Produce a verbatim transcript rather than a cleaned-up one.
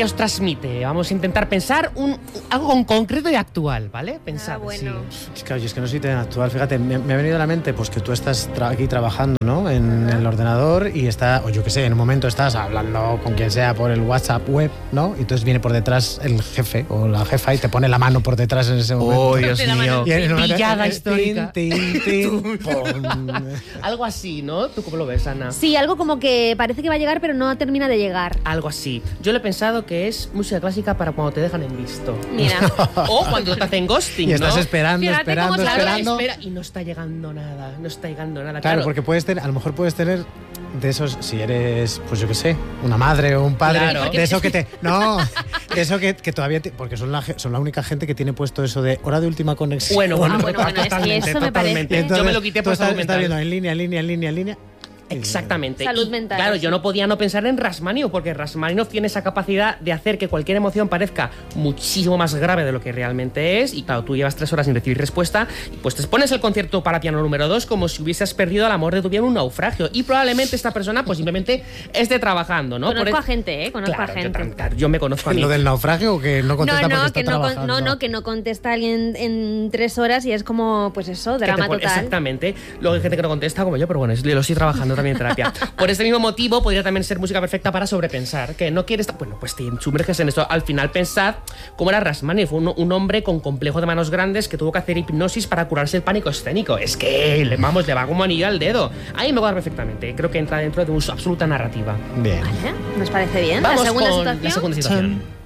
¿qué os transmite? Vamos a intentar pensar un, algo en concreto y actual, ¿vale? Pensad, Ah, bueno. sí. Es que, oye, es que no soy tan actual. Fíjate, me, me ha venido a la mente pues que tú estás tra- aquí trabajando, ¿no? En el ordenador y está, o yo qué sé, en un momento estás hablando con quien sea por el WhatsApp web, ¿no? Y entonces viene por detrás el jefe o la jefa y te pone la mano por detrás en ese momento. Oh, Dios Ponte la mano mío. Y en el momento- Pillada eh, histórica. tin, tin, tin, pum. Algo así, ¿no? ¿Tú cómo lo ves, Ana? Sí, algo como que parece que va a llegar, pero no termina de llegar. Algo así. Yo lo he pensado que es música clásica para cuando te dejan en visto. Mira. O cuando te hacen ghosting, Y estás ¿no? esperando, Fíjate esperando, cómo se Claro, esperando. espera, y no está llegando nada, no está llegando nada. Claro, Claro, porque puedes tener, a lo mejor puedes tener de esos, si eres, pues yo qué sé, una madre o un padre, Claro. de eso que te, no, de eso que, que todavía, te- porque son la, ge- son la única gente que tiene puesto eso de hora de última conexión. Bueno, bueno, Ah, bueno, bueno, es que totalmente, eso me totalmente. parece- Entonces, Yo me lo quité tú por estás, salud estás mental. viendo en línea, en línea, en línea, en línea. Exactamente. Salud Y, mental, Claro, sí. yo no podía no pensar en Rachmaninoff, porque Rachmaninoff tiene esa capacidad de hacer que cualquier emoción parezca muchísimo más grave de lo que realmente es. Y claro, tú llevas tres horas sin recibir respuesta, y pues te pones el concierto para piano número dos como si hubieses perdido el amor de tu vida en un naufragio. Y probablemente esta persona, pues simplemente esté trabajando, ¿no? Conozco Por- a gente, ¿eh? Conozco Claro, a yo, gente. tam- claro, yo me conozco a mí. Lo del naufragio o que no No, contesta porque no, está que no, con- trabajando. no, no, que no contesta alguien en tres horas y es como, pues eso, Que te drama pone- total. Exactamente. Luego hay gente que no contesta como yo, pero bueno, es- lo estoy trabajando también en terapia. Por este mismo motivo, podría también ser música perfecta para sobrepensar. Que no quieres. Bueno, pues te sumerges en esto. Al final, pensad cómo era Rachmaninoff, un, un hombre con complejo de manos grandes que tuvo que hacer hipnosis para curarse el pánico escénico. Es que, le- vamos, le va como anillo al dedo. Ahí me cuadra perfectamente. Creo que entra dentro de una absoluta narrativa. Bien. Vale, nos parece bien. Vamos la segunda con situación. la segunda situación.